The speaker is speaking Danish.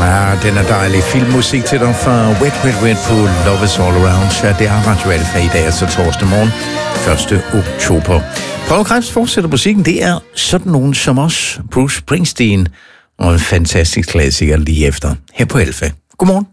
Den er dejlig filmmusik til dig fra Wet Wet Wet på Love Is All Around. Ja, det er Radio Alfa i dag, altså torsdag morgen, 1. oktober. Paul Krebs fortsætter musikken. Det er sådan nogen som os, Bruce Springsteen, og en fantastisk klassiker lige efter her på Alfa. Godmorgen.